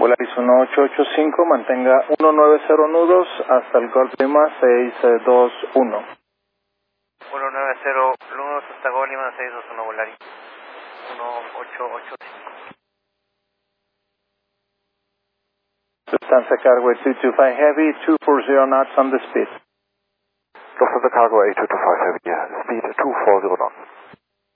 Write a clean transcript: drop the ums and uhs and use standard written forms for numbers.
Volaris 1885, mantenga 190 nudos hasta el Golf Lima 621. 190 nudos hasta Golf Lima 621 Volaris 1885. Lufthansa Cargo 8225 Heavy, 240 knots on the speed. Lufthansa Cargo A225 Heavy, speed 240 knots.